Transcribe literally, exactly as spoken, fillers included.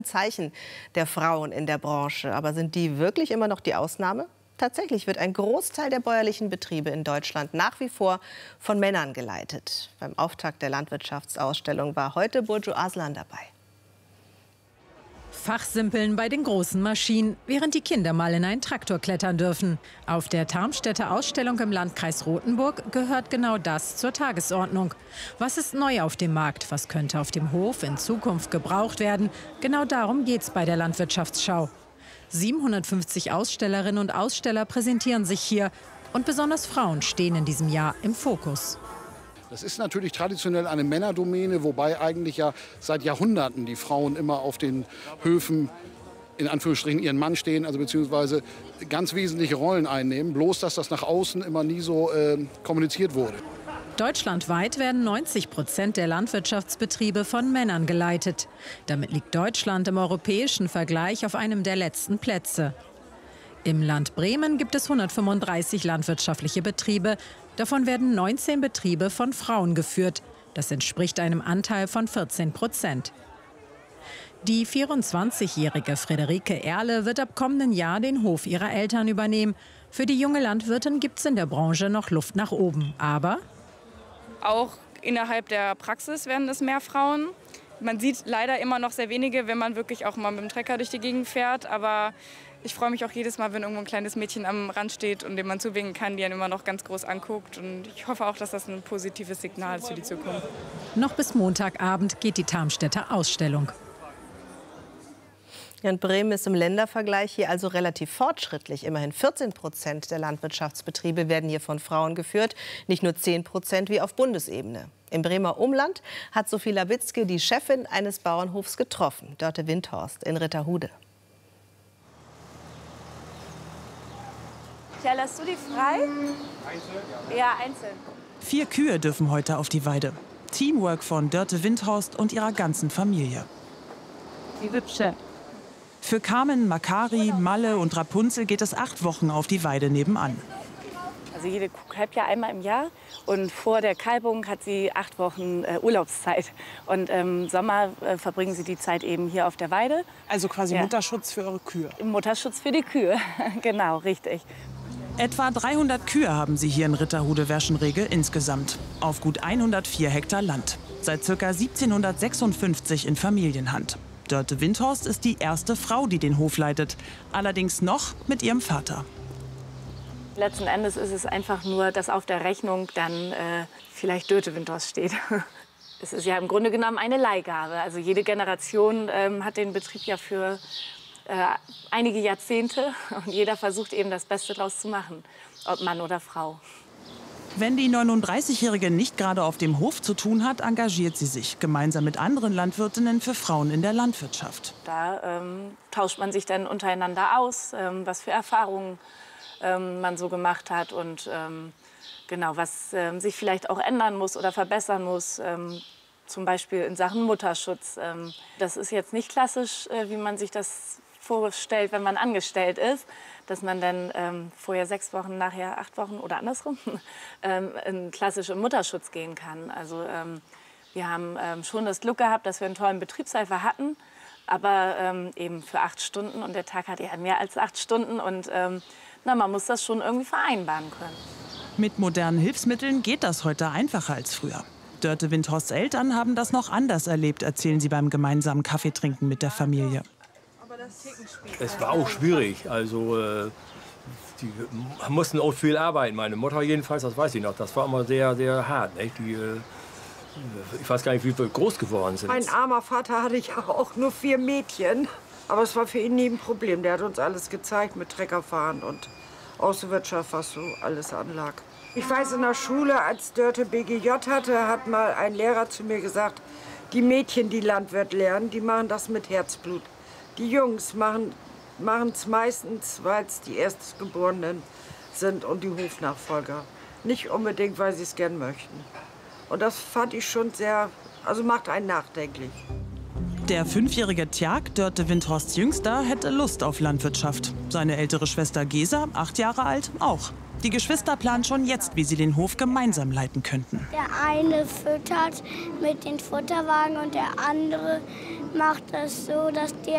Zeichen der Frauen in der Branche. Aber sind die wirklich immer noch die Ausnahme? Tatsächlich wird ein Großteil der bäuerlichen Betriebe in Deutschland nach wie vor von Männern geleitet. Beim Auftakt der Landwirtschaftsausstellung war heute Burcu Aslan dabei. Fachsimpeln bei den großen Maschinen, während die Kinder mal in einen Traktor klettern dürfen. Auf der Tarmstädter Ausstellung im Landkreis Rothenburg gehört genau das zur Tagesordnung. Was ist neu auf dem Markt? Was könnte auf dem Hof in Zukunft gebraucht werden? Genau darum geht es bei der Landwirtschaftsschau. siebenhundertfünfzig Ausstellerinnen und Aussteller präsentieren sich hier. Und besonders Frauen stehen in diesem Jahr im Fokus. Das ist natürlich traditionell eine Männerdomäne, wobei eigentlich ja seit Jahrhunderten die Frauen immer auf den Höfen in Anführungsstrichen ihren Mann stehen, also beziehungsweise ganz wesentliche Rollen einnehmen. Bloß, dass das nach außen immer nie so äh, kommuniziert wurde. Deutschlandweit werden neunzig Prozent der Landwirtschaftsbetriebe von Männern geleitet. Damit liegt Deutschland im europäischen Vergleich auf einem der letzten Plätze. Im Land Bremen gibt es hundertfünfunddreißig landwirtschaftliche Betriebe. Davon werden neunzehn Betriebe von Frauen geführt. Das entspricht einem Anteil von vierzehn Prozent. Die vierundzwanzigjährige Friederike Erle wird ab kommenden Jahr den Hof ihrer Eltern übernehmen. Für die junge Landwirtin gibt es in der Branche noch Luft nach oben. Aber auch innerhalb der Praxis werden es mehr Frauen. Man sieht leider immer noch sehr wenige, wenn man wirklich auch mal mit dem Trecker durch die Gegend fährt. Aber ich freue mich auch jedes Mal, wenn irgendwo ein kleines Mädchen am Rand steht und dem man zuwinken kann, die einen immer noch ganz groß anguckt. Und ich hoffe auch, dass das ein positives Signal ist für die Zukunft. Noch bis Montagabend geht die Tarmstädter Ausstellung. Ja, und Bremen ist im Ländervergleich hier also relativ fortschrittlich. Immerhin vierzehn Prozent der Landwirtschaftsbetriebe werden hier von Frauen geführt, nicht nur zehn Prozent wie auf Bundesebene. Im Bremer Umland hat Sophie Lawitzke die Chefin eines Bauernhofs getroffen, Dörte Windhorst in Ritterhude. Ja, lässt du die frei? Einzeln? Ja, einzeln. Vier Kühe dürfen heute auf die Weide. Teamwork von Dörte Windhorst und ihrer ganzen Familie. Die hübsche. Für Carmen, Makari, Malle und Rapunzel geht es acht Wochen auf die Weide nebenan. Also jede Kuh kalbt ja einmal im Jahr und vor der Kalbung hat sie acht Wochen äh, Urlaubszeit. Und im Sommer äh, verbringen sie die Zeit eben hier auf der Weide. Also quasi Ja. Mutterschutz für eure Kühe. Mutterschutz für die Kühe, genau, richtig. Etwa dreihundert Kühe haben sie hier in Ritterhude-Werschenrege insgesamt. Auf gut hundertvier Hektar Land. Seit ca. siebzehnhundertsechsundfünfzig in Familienhand. Dörte Windhorst ist die erste Frau, die den Hof leitet. Allerdings noch mit ihrem Vater. Letzten Endes ist es einfach nur, dass auf der Rechnung dann äh, vielleicht Dörte Windhorst steht. Es ist ja im Grunde genommen eine Leihgabe. Also jede Generation ähm, hat den Betrieb ja für äh, einige Jahrzehnte. Und jeder versucht eben das Beste draus zu machen, ob Mann oder Frau. Wenn die neununddreißigjährige nicht gerade auf dem Hof zu tun hat, engagiert sie sich gemeinsam mit anderen Landwirtinnen für Frauen in der Landwirtschaft. Da ähm, tauscht man sich dann untereinander aus, ähm, was für Erfahrungen ähm, man so gemacht hat und ähm, genau, was ähm, sich vielleicht auch ändern muss oder verbessern muss. Ähm, zum Beispiel in Sachen Mutterschutz. Ähm, das ist jetzt nicht klassisch, äh, wie man sich das vorstellt, wenn man angestellt ist, dass man dann ähm, vorher sechs Wochen, nachher acht Wochen oder andersrum ähm, in klassischen Mutterschutz gehen kann. Also ähm, wir haben ähm, schon das Glück gehabt, dass wir einen tollen Betriebshelfer hatten, aber ähm, eben für acht Stunden und der Tag hat ja mehr als acht Stunden und ähm, na, man muss das schon irgendwie vereinbaren können. Mit modernen Hilfsmitteln geht das heute einfacher als früher. Dörte Windhorsts Eltern haben das noch anders erlebt, erzählen sie beim gemeinsamen Kaffeetrinken mit der Familie. Es war auch schwierig. Also, äh, die mussten auch viel arbeiten. Meine Mutter jedenfalls, das weiß ich noch. Das war immer sehr, sehr hart. Nicht? Die, äh, ich weiß gar nicht, wie wir groß geworden sind. Mein armer Vater hatte ja auch nur vier Mädchen. Aber es war für ihn nie ein Problem. Der hat uns alles gezeigt mit Treckerfahren und Außenwirtschaft, was so alles anlag. Ich weiß, in der Schule, als Dörte B G J hatte, hat mal ein Lehrer zu mir gesagt, die Mädchen, die Landwirt lernen, die machen das mit Herzblut. Die Jungs machen es meistens, weil es die Erstgeborenen sind und die Hofnachfolger. Nicht unbedingt, weil sie es gern möchten. Und das fand ich schon sehr, also macht einen nachdenklich. Der fünfjährige Tjag, Dörte Windhorsts Jüngster, hätte Lust auf Landwirtschaft. Seine ältere Schwester Gesa, acht Jahre alt, auch. Die Geschwister planen schon jetzt, wie sie den Hof gemeinsam leiten könnten. Der eine füttert mit den Futterwagen und der andere macht das so, dass die